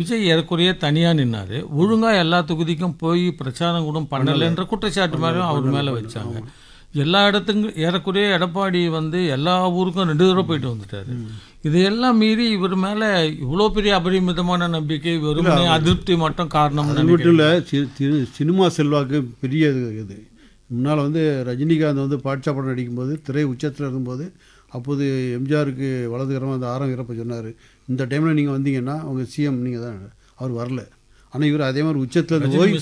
விஜய் ஏறக்குறைய தனியாக நின்னார். ஒழுங்காக எல்லா தொகுதிக்கும் போய் பிரச்சாரம் கூட பண்ணலைன்ற குற்றச்சாட்டு மாதிரியும் அவர் மேலே வச்சாங்க. எல்லா இடத்துக்கும் ஏறக்குறைய எடப்பாடி எல்லா ஊருக்கும் 2 தடவை போயிட்டு வந்துட்டார். இதையெல்லாம் மீறி இவர் மேலே இவ்வளோ பெரிய அபரிமிதமான நம்பிக்கை, வெறுமனே அதிருப்தி மட்டும் காரணம் மட்டும் இல்லை. சினிமா செல்வாக்கு பெரிய இது. முன்னால் ரஜினிகாந்த் பாட்சா படம் நடிக்கும்போது திரை உச்சத்தில் இருக்கும்போது அப்போது எம்ஜிஆருக்கு வலதுகரமாக அந்த ஆரம் வீரப்ப சொன்னார், இந்த டைமில் நீங்கள் வந்தீங்கன்னா அவங்க சிஎம் நீங்கள் தான். அவர் வரல. ஆனால் இவர் அதே மாதிரி உச்சத்தில் ஓய்வு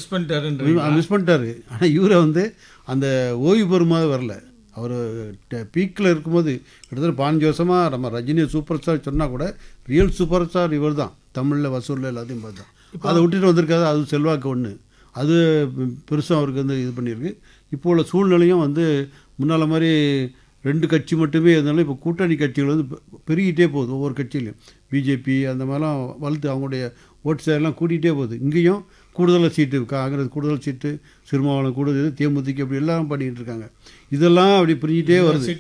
மிஸ் பண்ணிட்டாரு. ஆனால் இவரை அந்த ஓய்வு பெறும்போது வரல. அவர் பீக்கில் இருக்கும்போது கிட்டத்தட்ட 15 வருஷமாக நம்ம ரஜினி சூப்பர் ஸ்டார் சொன்னால் கூட ரியல் சூப்பர் ஸ்டார் இவர் தான். தமிழில் வசூலில் எல்லாத்தையும் பார்த்தா அதை விட்டுட்டு வந்திருக்காது. அது செல்வாக்கு ஒன்று, அது பெருசாக அவருக்கு இது பண்ணியிருக்கு. இப்போ உள்ள சூழ்நிலையும் முன்னால் மாதிரி 2 கட்சி மட்டுமே இருந்தாலும் இப்போ கூட்டணி கட்சிகள் பெருகிட்டே போகுது. ஒவ்வொரு கட்சியிலையும் பிஜேபி அந்த மாதிரிலாம் வளர்த்து அவங்களுடைய ஓட்டு சேரெல்லாம் கூட்டிகிட்டே போகுது. இங்கேயும் கூடுதலாக சீட்டு, காங்கிரஸ் கூடுதல் சீட்டு, சிறுமாவளம் கூடுதல், தேமுதிக அப்படி எல்லாம் பண்ணிகிட்டு இருக்காங்க. இதெல்லாம் அப்படி பிரிஞ்சிட்டே வருது.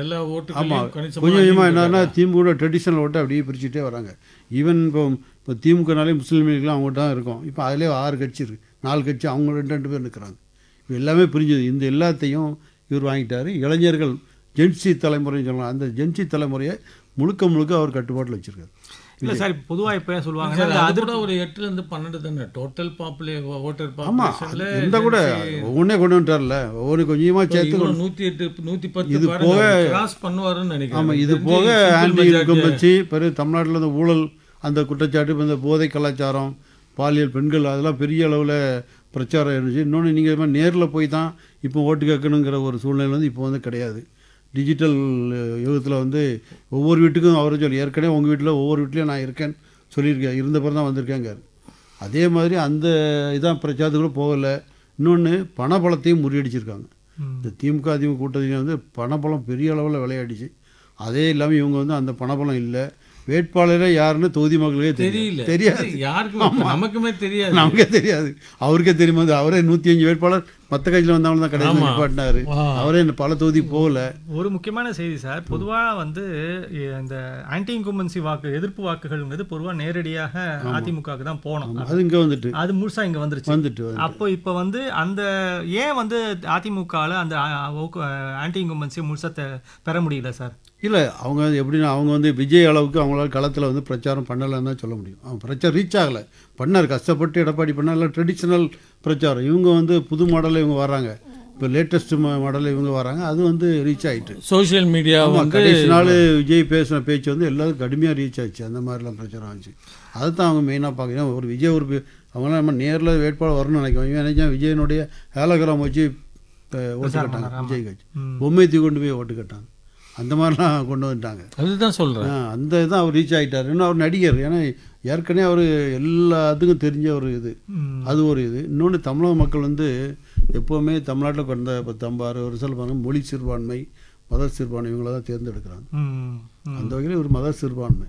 ஆமாம், கொஞ்சம் கொஞ்சமாக என்னன்னா திமுக ட்ரெடிஷ்னல் ஓட்டை அப்படியே பிரிச்சுட்டே வராங்க. ஈவன் இப்போ திமுகனாலே முஸ்லீம்களுக்குலாம் அவங்ககிட்ட தான் இருக்கும். இப்போ அதிலே 6 கட்சி இருக்குது, 4 கட்சி அவங்க 2 பேர் நிற்கிறாங்க. இப்போ எல்லாமே பிரிஞ்சுது. இந்த எல்லாத்தையும் இவர் வாங்கிட்டார். இளைஞர்கள் ஜென்சி தலைமுறைன்னு சொல்லலாம். அந்த ஜென்சி தலைமுறையை முழுக்க அவர் கட்டுப்பாட்டில் வச்சுருக்காரு. இல்லை சார், பொதுவாக இப்போ சொல்லுவாங்க அது கூட ஒரு 8லேருந்து 12 தானே டோட்டல் ஓட்டர் பாப்புலேஷன்ல. இந்த கூட ஒவ்வொன்றே கொண்டு வந்துட்டார்ல, ஒவ்வொன்று கொஞ்சமாக சேர்த்து 108 110 இது போக கிராஸ் பண்ணுவாருன்னு நினைக்கிறேன். ஆமாம், இது போக ஆன்டி இன்கம் வச்சு பிறகு தமிழ்நாட்டில் இந்த ஊழல், அந்த குற்றச்சாட்டு, இந்த போதை கலாச்சாரம், பாலியல், பெண்கள், அதெல்லாம் பெரிய அளவில் பிரச்சாரம் இருந்துச்சு. இன்னொன்று நீங்கள் நேரில் போய் தான் இப்போ ஓட்டு கேட்கணுங்கிற ஒரு சூழ்நிலை இப்போ கிடையாது. டிஜிட்டல் யுகத்தில் ஒவ்வொரு வீட்டுக்கும் அவர் சொல்லி ஏற்கனவே உங்கள் வீட்டில் ஒவ்வொரு வீட்லேயும் நான் இருக்கேன்னு சொல்லியிருக்கேன், இருந்த பிறகு தான் வந்திருக்கேங்க. அதே மாதிரி அந்த இதான் பிரச்சாரத்துக்குள்ள போகலை. இன்னொன்று பணபலத்தையும் முறியடிச்சிருக்காங்க. இந்த திமுக கூட்டத்தில் பணபலம் பெரிய அளவில் விளையாடிச்சு. அதே இல்லாமல் இவங்க அந்த பணபலம் இல்லை. வேட்பாளரே யாருன்னு தொகுதி மக்களுக்கே தெரியாது. யாருக்கும் நமக்குமே தெரியாது, நமக்கே தெரியாது. அவருக்கே தெரியுமா? அவரே 105 வேட்பாளர் மற்ற கட்சியில் வந்தவங்க தான் கடைசி நிப்பாட்டினாரு. அவரே பல தொகுதி போகல. ஒரு முக்கியமான செய்தி சார், பொதுவாக இந்த ஆன்டி இன்கும்பன்சி வாக்கு, எதிர்ப்பு வாக்குகள்ங்கிறது பொதுவாக நேரடியாக அதிமுகவுக்கு தான் போனோம். அது இங்கே அது முழுசா இங்கே வந்துட்டு அப்போ இப்போ அந்த ஏன் அதிமுகவில் அந்த ஆன்டி இன்கும்பன்சி முழுசா பெற முடியல சார்? இல்லை, அவங்க எப்படின்னா அவங்க விஜய் அளவுக்கு அவங்களால களத்தில் பிரச்சாரம் பண்ணலைன்னு தான் சொல்ல முடியும். அவங்க பிரச்சாரம் ரீச் ஆகலை. பண்ணார், கஷ்டப்பட்டு எடப்பாடி பண்ணார். எல்லாம் ட்ரெடிஷ்னல் பிரச்சாரம். இவங்க புது மாடலில் இவங்க வராங்க. இப்போ லேட்டஸ்ட் மாடலில் இவங்க வராங்க. அது ரீச் ஆகிட்டு சோஷியல் மீடியா கடைசி நாள் விஜய் பேசின பேச்சு எல்லாரும் கடுமையாக ரீச் ஆச்சு. அந்த மாதிரிலாம் பிரச்சாரம் ஆச்சு. அதை தான் அவங்க மெயினாக பார்க்கணும். ஒரு விஜய் அவங்களாம் நம்ம நேரில் வேட்பாளர் வரணும்னு நினைக்கிறோம். இவன் நினைச்சா விஜயனுடைய ஹேலோகிராம் வச்சு ஓட்டு கட்டாங்க. விஜய் கட்சி பொம்மை தூக்கி கொண்டு போய் ஓட்டு கட்டாங்க. அந்த மாதிரிலாம் கொண்டு வந்துட்டாங்க. அதுதான் சொல்கிறேன். அந்த இதான் அவர் ரீச் ஆகிட்டார். இன்னும் அவர் நடிகர். ஏன்னா ஏற்கனவே அவர் எல்லாத்துக்கும் தெரிஞ்ச ஒரு இது, அது ஒரு இது. இன்னொன்று தமிழக மக்கள் எப்போவுமே தமிழ்நாட்டில் கடந்த 10-60 வருஷம் பாருங்க, மொழி சிறுபான்மை, மத சிறுபான்மை இவங்கள தான் தேர்ந்தெடுக்கிறாங்க. அந்த வகையில் ஒரு மத சிறுபான்மை,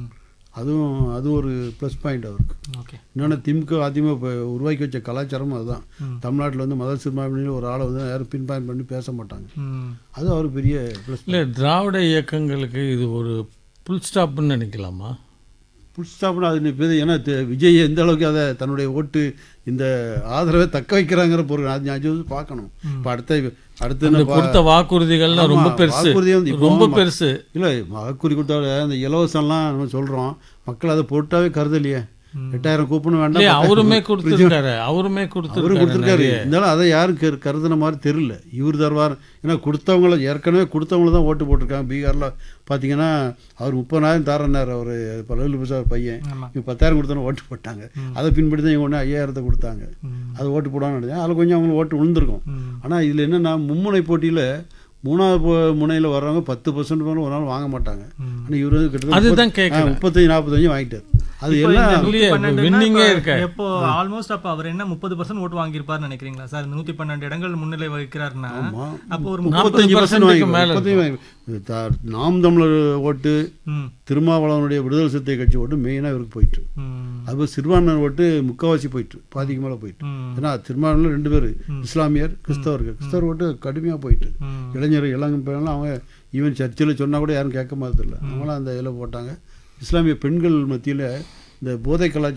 அது ஒரு ப்ளஸ் பாயிண்ட் அவருக்கு. இன்னொன்று திமுக அதிமுக உருவாக்கி வச்ச கலாச்சாரமும் அதுதான். தமிழ்நாட்டில் மத சிறுபான்மையில் ஒரு ஆளை யாரும் பின் பாயிண்ட் பண்ணி பேச மாட்டாங்க. அது அவருக்கு பெரிய ப்ளஸ். இல்லை, திராவிட இயக்கங்களுக்கு இது ஒரு புல் ஸ்டாப்னு நினைக்கலாமா? புல் ஸ்டாப்னு அது ஏன்னா விஜய் எந்த அளவுக்கு அதை தன்னுடைய ஓட்டு இந்த ஆதரவை தக்க வைக்கிறாங்கிற பொருள் அது பார்க்கணும். இப்போ அடுத்து கொடுத்த வாக்குறுதிகள்லாம் ரொம்ப பெருசு, ரொம்ப பெருசு. இல்லை, வாக்குறுதி கொடுத்தா அந்த இலவசம்லாம் நம்ம சொல்கிறோம், மக்கள் அதை போட்டாவே கருதலையே. 8000 கூப்பன் வேண்டாம், அவருமே கொடுத்துருக்காரு. இருந்தாலும் அதை யாரும் கருதுன மாதிரி தெரியல. இவர் தருவார். ஏன்னா ஏற்கனவே கொடுத்தவங்கள தான் ஓட்டு போட்டிருக்காங்க. பீகாரில் பார்த்தீங்கன்னா அவர் 30,000 தரேன்னார். அவர் பல்லு பிரசாத் பையன் 10,000 கொடுத்தோன்னு ஓட்டு போட்டாங்க. அதை பின்பற்றி தான் இவங்க 5,000 கொடுத்தாங்க. அது ஓட்டு போடான்னு நினைச்சேன். அதில் கொஞ்சம் அவங்களுக்கு ஓட்டு விழுந்திருக்கும். ஆனால் இதில் என்னென்னா மும்முனை போட்டியில் 3வது முனையில் வர்றவங்க 10% மேலே ஒரு நாள் வாங்க மாட்டாங்க. ஆனால் இவர் கிட்டத்தட்ட 35-45 வாங்கிட்டார். அது எல்லாம் எப்போ ஆல்மோஸ்ட் அப்போ அவர் என்ன 30% ஓட்டு வாங்கியிருப்பார்னு நினைக்கிறீங்களா சார்? 112 இடங்கள் முன்னிலை வகிக்கிறாருன்னா அப்போ ஒரு 35% நாம் தமிழர் ஓட்டு, திருமாவளவனுடைய விடுதலை சிறுத்தை கட்சி ஓட்டு மெயினாக இவருக்கு போயிட்டு, அது சிறுபான்மையினர் ஓட்டு முக்கால்வாசி போயிட்டு, பாதிக்கு மேலே போயிட்டு. ஏன்னா திருமாவளவனில் 2 பேர் இஸ்லாமியர், கிறிஸ்தவர் ஓட்டு கடுமையாக போயிட்டு. இளைஞர் இளங்க பேரெல்லாம் அவங்க ஈவன் சர்ச்சில் சொன்னால் கூட யாரும் கேட்க மாதிரி இல்லை. அவங்களாம் அந்த இதில் போட்டாங்க. இஸ்லாமிய பெண்கள் மத்தியில் இந்த போதை கலாச்சாரம்